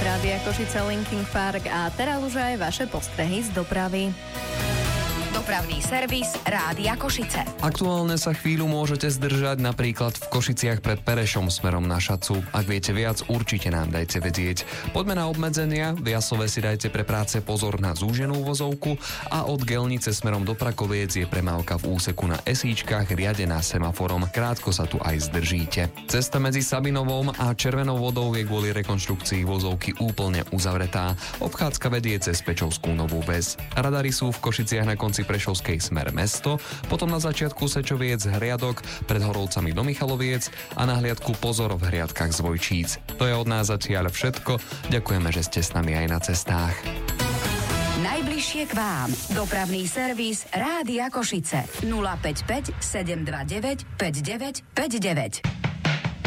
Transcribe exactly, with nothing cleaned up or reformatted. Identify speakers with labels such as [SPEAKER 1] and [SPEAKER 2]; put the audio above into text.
[SPEAKER 1] Rádia Košice, Linkin Park a teraz už aj vaše postrehy z dopravy.
[SPEAKER 2] Dopravný servis Rádia Košice.
[SPEAKER 3] Aktuálne sa chvíľu môžete zdržať napríklad v Košiciach pred Perešom smerom na Šacu. Ak viete viac, určite nám dajte vedieť. Poďme na obmedzenia. V Jasove si dajte pre práce pozor na zúženú vozovku a od Gelnice smerom do Prakoviec je premávka v úseku na esíčkach riadená semaforom. Krátko sa tu aj zdržíte. Cesta medzi Sabinovom a Červenou vodou je kvôli rekonštrukcii vozovky úplne uzavretá. Obchádzka vedie cez Pečovskú Novú Ves. Radary sú v Košiciach na konci Prešovskej smer mesto, potom na začiatku Sečoviec Hriadok, pred Horovcami do Michaloviec a na hliadku pozor v hriadkach z Vojčíc. To je od nás zatiaľ všetko. Ďakujeme, že ste s nami aj na cestách.
[SPEAKER 2] Najbližšie k vám. Dopravný servis Rádia Košice. nula päť päť sedem dva deväť päť deväť päť deväť.